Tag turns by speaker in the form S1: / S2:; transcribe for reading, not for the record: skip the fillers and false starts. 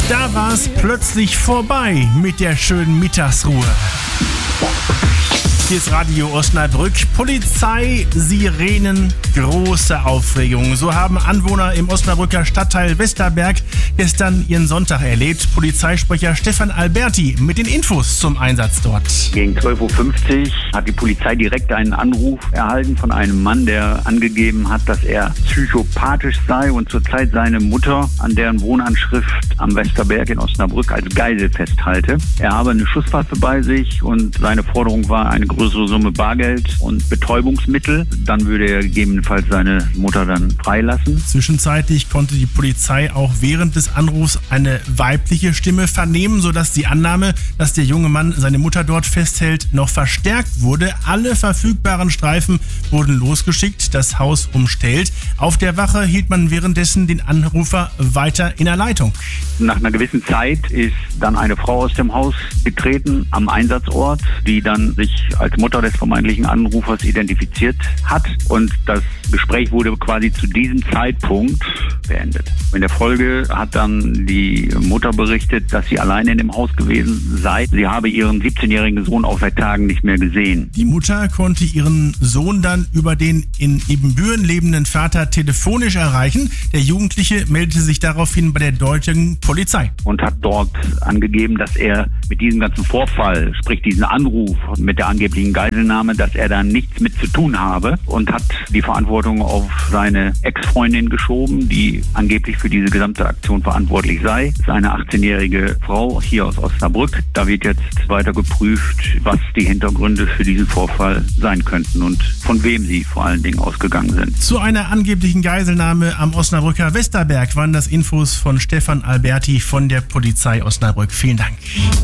S1: Da war es plötzlich vorbei mit der schönen Mittagsruhe. Hier ist Radio Osnabrück. Polizei, Sirenen, große Aufregung. So haben Anwohner im Osnabrücker Stadtteil Westerberg gestern ihren Sonntag erlebt. Polizeisprecher Stefan Alberti mit den Infos zum Einsatz dort.
S2: Gegen 12.50 Uhr hat die Polizei direkt einen Anruf erhalten von einem Mann, der angegeben hat, dass er psychopathisch sei und zurzeit seine Mutter an deren Wohnanschrift am Westerberg in Osnabrück als Geisel festhalte. Er habe eine Schusswaffe bei sich und seine Forderung war eine größere Summe Bargeld und Betäubungsmittel. Dann würde er gegebenenfalls seine Mutter dann freilassen.
S1: Zwischenzeitlich konnte die Polizei auch während des Anrufs eine weibliche Stimme vernehmen, sodass die Annahme, dass der junge Mann seine Mutter dort festhält, noch verstärkt wurde. Alle verfügbaren Streifen wurden losgeschickt, das Haus umstellt. Auf der Wache hielt man währenddessen den Anrufer weiter in der Leitung.
S2: Nach einer gewissen Zeit ist dann eine Frau aus dem Haus getreten am Einsatzort, die dann sich als Mutter des vermeintlichen Anrufers identifiziert hat. Und das Gespräch wurde quasi zu diesem Zeitpunkt beendet. In der Folge hat dann die Mutter berichtet, dass sie alleine in dem Haus gewesen sei. Sie habe ihren 17-jährigen Sohn auch seit Tagen nicht mehr gesehen.
S1: Die Mutter konnte ihren Sohn dann über den in Ebenbüren lebenden Vater telefonisch erreichen. Der Jugendliche meldete sich daraufhin bei der deutschen Polizei.
S2: Und hat dort angegeben, dass er mit diesem ganzen Vorfall, sprich diesen Anruf mit der angeblichen Geiselnahme, dass er da nichts mit zu tun habe und hat die Verantwortung auf seine Ex-Freundin geschoben, die angeblich für diese gesamte Aktion verantwortlich sei. Das ist eine 18-jährige Frau hier aus Osnabrück. Da wird jetzt weiter geprüft, was die Hintergründe für diesen Vorfall sein könnten und von wem sie vor allen Dingen ausgegangen sind.
S1: Zu einer angeblichen Geiselnahme am Osnabrücker Westerberg waren das Infos von Stefan Alberti von der Polizei Osnabrück. Vielen Dank.